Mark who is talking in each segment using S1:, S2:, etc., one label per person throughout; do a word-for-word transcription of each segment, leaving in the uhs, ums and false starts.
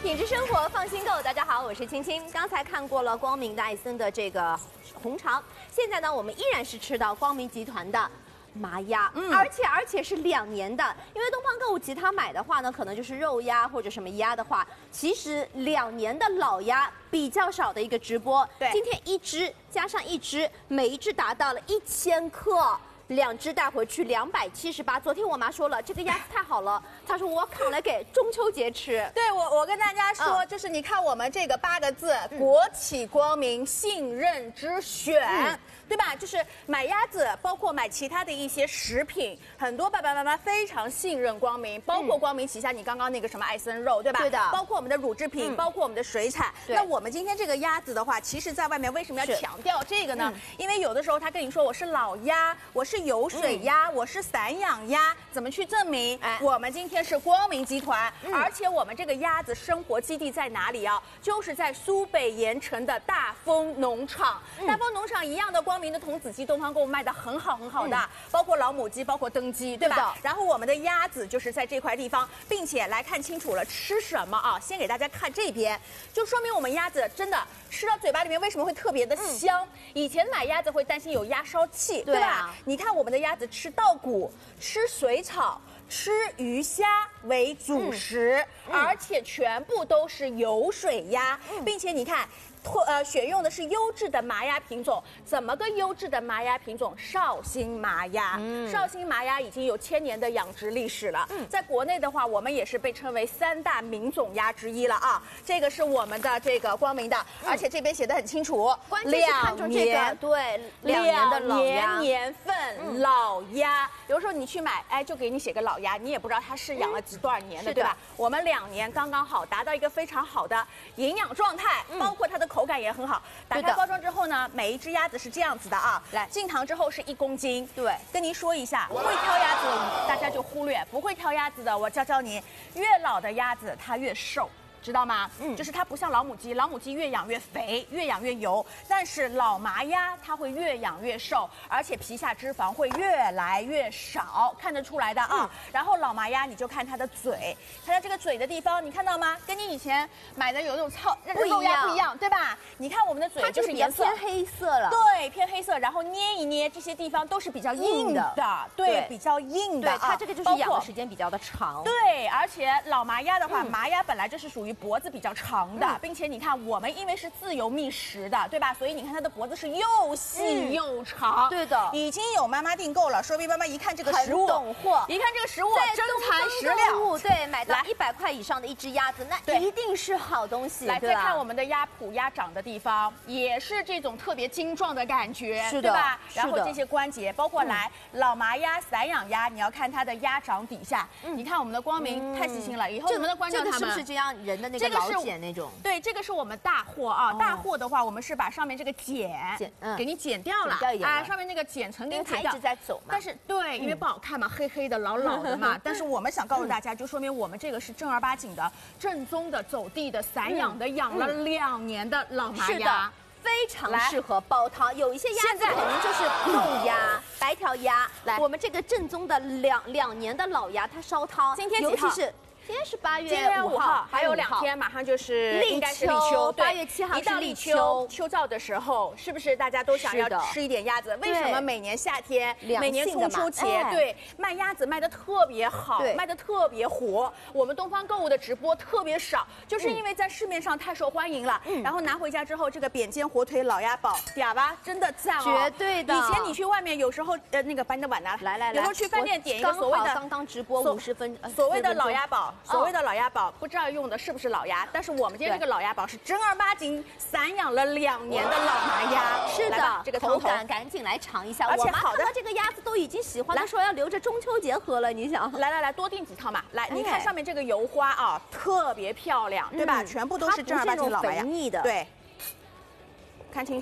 S1: 品质生活，放心购。大家好，我是青青。刚才看过了光明戴森的这个红肠，现在呢，我们依然是吃到光明集团的麻鸭，嗯，而且而且是两年的。因为东方购物其他买的话呢，可能就是肉鸭或者什么鸭的话，其实两年的老鸭比较少的一个直播。
S2: 对，
S1: 今天一只加上一只，每一只达到了一千克。两只带回去两百七十八。昨天我妈说了，这个鸭子太好了，她说我烤来给中秋节吃。
S2: 对我，我跟大家说，嗯、就是你看我们这个八个字，嗯、国企光明信任之选。嗯对吧？就是买鸭子，包括买其他的一些食品，很多爸爸妈妈非常信任光明，包括光明旗下你刚刚那个什么艾森肉，对吧？
S1: 对的。
S2: 包括我们的乳制品，嗯、包括我们的水产。那我们今天这个鸭子的话，其实在外面为什么要强调这个呢？嗯、因为有的时候他跟你说我是老鸭，我是有水鸭，嗯、我是散养鸭，怎么去证明？哎，我们今天是光明集团，嗯、而且我们这个鸭子生活基地在哪里啊？就是在苏北盐城的大丰农场。嗯、大丰农场一样的光。光明的童子鸡，东方购物卖的很好很好的，嗯、包括老母鸡，包括灯鸡，对吧？然后我们的鸭子就是在这块地方，并且来看清楚了吃什么啊？先给大家看这边，就说明我们鸭子真的吃到嘴巴里面为什么会特别的香？嗯、以前买鸭子会担心有鸭烧气，对吧？啊、你看我们的鸭子吃稻谷，吃水草。吃鱼虾为主食，嗯嗯、而且全部都是有水鸭，嗯、并且你看。呃，选用的是优质的麻鸭品种，怎么个优质的麻鸭品种？绍兴麻鸭，嗯、绍兴麻鸭已经有千年的养殖历史了。嗯、在国内的话，我们也是被称为三大名种鸭之一了啊。这个是我们的这个光明的，嗯、而且这边写的很清楚，
S1: 关键是看中这个，对，两年的老鸭，
S2: 年份、嗯、老鸭。有时候你去买，哎，就给你写个老鸭，你也不知道它是养了几多少年的，嗯、对吧？我们两年刚刚好，达到一个非常好的营养状态，嗯、包括它的口感也很好。打开包装之后呢，每一只鸭子是这样子的啊。来，进膛之后是一公斤。对，跟您说一下，会挑鸭子的大家就忽略，不会挑鸭子的我教教您，越老的鸭子它越瘦。知道吗？嗯，就是它不像老母鸡，老母鸡越养越肥，越养越油，但是老麻鸭它会越养越瘦，而且皮下脂肪会越来越少，看得出来的啊。嗯、然后老麻鸭你就看它的嘴，它的这个嘴的地方，你看到吗？跟你以前买的有那种糙肉鸭不一样，对吧？你看我们的嘴就是颜色
S1: 偏黑色了，
S2: 对，偏黑色，然后捏一捏，这些地方都是比较硬的，对，对比较硬的。
S1: 对，它这个就是养的时间比较的长。
S2: 对，而且老麻鸭的话，嗯、麻鸭本来就是属于脖子比较长的，嗯、并且你看我们因为是自由觅食的，对吧？所以你看它的脖子是又细又长。嗯、
S1: 对的，
S2: 已经有妈妈订购了，说明妈妈一看这个食物，
S1: 懂货，
S2: 一看这个食物真材实料，
S1: 对，买到一百块以上的一只鸭子，那一定是好东西。
S2: 来，再看我们的鸭蹼、鸭掌的地方，也是这种特别精壮的感觉，
S1: 是的，
S2: 对吧？然后这些关节，包括来老麻鸭、散养鸭，你要看它的鸭掌底下，你看我们的光明太细心了，以后我们的观众他们
S1: 是不是这样人的那个老茧那种？
S2: 对，这个是我们大货啊，大货的话，我们是把上面这个剪给你剪掉了，啊，上面那个剪层给你剪掉，
S1: 一直在走嘛。
S2: 但是对，因为不好看嘛，黑黑的、老老的嘛。但是我们想告诉大家，就说明我们这个是正儿八经的、正宗的、走地的、散养的，养了两年的老麻鸭。
S1: 非常适合煲汤，有一些鸭子可能就是肉鸭、白条鸭。来，我们这个正宗的两两年的老鸭，它烧汤，
S2: 今天
S1: 尤其是。今天是八月五号，
S2: 还有两天，马上就是应该是立秋。
S1: 八月七号
S2: 一到立秋，秋燥的时候，是不是大家都想要吃一点鸭子？为什么每年夏天、每年中秋节，对卖鸭子卖的特别好，卖的特别火？我们东方购物的直播特别少，就是因为在市面上太受欢迎了。然后拿回家之后，这个扁尖火腿老鸭煲，嗲吧，真的赞哦，
S1: 绝对的。
S2: 以前你去外面有时候呃那个把你的碗拿
S1: 来来来，
S2: 有时候去饭店点一个所谓的
S1: 刚刚直播五十分，
S2: 所谓的老鸭煲。所谓的老鸭煲，不知道用的是不是老鸭，但是我们今天这个老鸭煲是正儿八经散养了两年的老麻鸭。
S1: 是的，这个口感赶紧来尝一下。而且好的，这个鸭子都已经喜欢，他说要留着中秋节喝了。你想，
S2: 来来来，多订几套嘛。来，你看上面这个油花啊，特别漂亮，对吧？全部都是正儿八经老麻鸭。
S1: 腻的，
S2: 对，看清楚。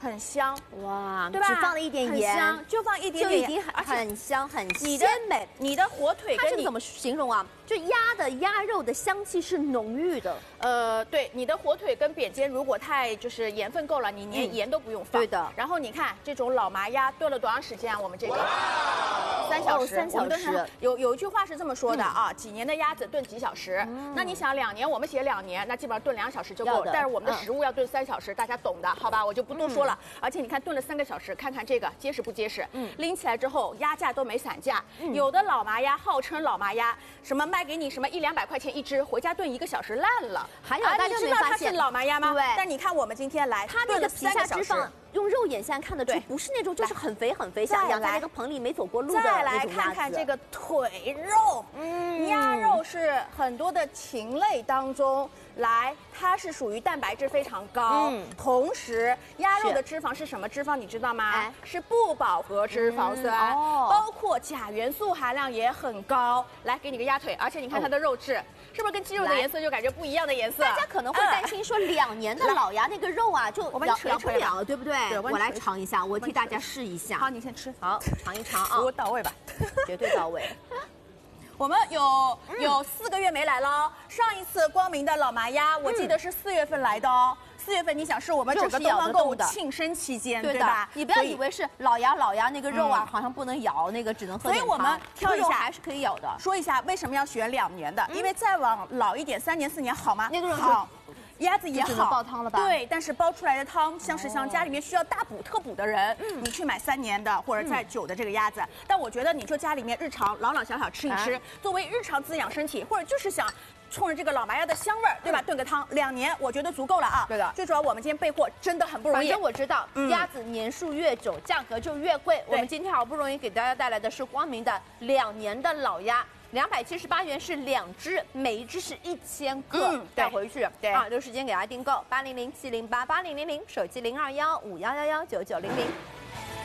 S2: 很香，
S1: 哇，
S2: 对吧？
S1: 只放了一点盐，
S2: 很香，就放一点点，
S1: 就已经很很香很
S2: 你的
S1: 鲜美。
S2: 你的火腿跟你
S1: 它这个怎么形容啊？就鸭的鸭肉的香气是浓郁的。
S2: 呃，对，你的火腿跟扁尖如果太就是盐分够了，你连盐都不用放。
S1: 对的。
S2: 然后你看这种老麻鸭炖了多长时间啊？我们这个三小时，
S1: 三小时。
S2: 有有一句话是这么说的啊，几年的鸭子炖几小时。那你想两年，我们写两年，那基本上炖两小时就够了。但是我们的食物要炖三小时，大家懂的，好吧？我就不多说了。而且你看炖了三个小时，看看这个结实不结实？嗯，拎起来之后鸭架都没散架。有的老麻鸭号称老麻鸭，什么卖给你什么一两百块钱一只，回家炖一个小时烂了。
S1: 还有大家
S2: 知道它是老麻鸭吗？
S1: 对。
S2: 但你看我们今天来，
S1: 它那个皮下脂肪，用肉眼现在看得出，不是那种就是很肥很肥，像养在那个棚里没走过路的那种鸭子。
S2: 再来看看这个腿肉，嗯，鸭肉是很多的禽类当中。来，它是属于蛋白质非常高，嗯，同时鸭肉的脂肪是什么脂肪？你知道吗？哎，是不饱和脂肪酸，哦，包括钾元素含量也很高。来，给你个鸭腿，而且你看它的肉质，是不是跟鸡肉的颜色就感觉不一样的颜色？
S1: 大家可能会担心说，两年的老鸭那个肉啊，就咬咬不了，对不对？
S2: 对，
S1: 我来尝一下，我替大家试一下。
S2: 好，你先吃，
S1: 好，尝一尝啊，
S2: 服务到位吧？
S1: 绝对到位。
S2: 我们有有四个月没来了，上一次光明的老麻鸭，我记得是四月份来的哦。四月份你想是我们整个东方购物庆生期间，对吧？
S1: 你不要以为是老鸭老鸭那个肉啊，好像不能咬，那个只能喝。
S2: 所以我们挑一下
S1: 还是可以咬的。
S2: 说一下为什么要选两年的？因为再往老一点，三年四年好吗？
S1: 那个肉
S2: 好。鸭子也好，
S1: 煲汤了吧？
S2: 对，但是煲出来的汤像是像家里面需要大补特补的人，嗯，你去买三年的或者再久的这个鸭子，但我觉得你就家里面日常老老小小吃一吃，作为日常滋养身体，或者就是想冲着这个老麻鸭的香味儿，对吧？炖个汤，两年我觉得足够了啊。
S1: 对的，
S2: 最主要我们今天备货真的很不容易。
S1: 反正我知道，鸭子年数越久，价格就越贵。我们今天好不容易给大家带来的是光明的两年的老鸭。两百七十八元是两只，每一只是一千克，带回去。对啊，留时间给大家订购八零零七零八八零零零，手机零二幺五幺幺幺九九零零。